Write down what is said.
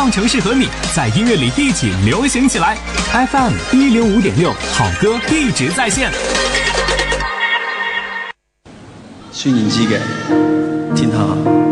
让城市和你在音乐里一起流行起来。FM105.6，好歌一直在线。 虚拟机给听它好。